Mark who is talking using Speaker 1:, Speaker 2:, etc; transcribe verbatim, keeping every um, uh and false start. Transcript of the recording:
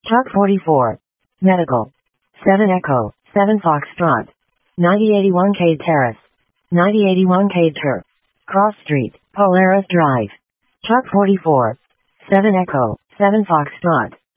Speaker 1: Truck forty-four. Medical. seven Echo, seven Foxtrot. ninety eighty-one Cade Terrace. ninety eighty-one Cade Ter. Cross Street, Polaris Drive. Truck forty-four. seven Echo, seven Foxtrot.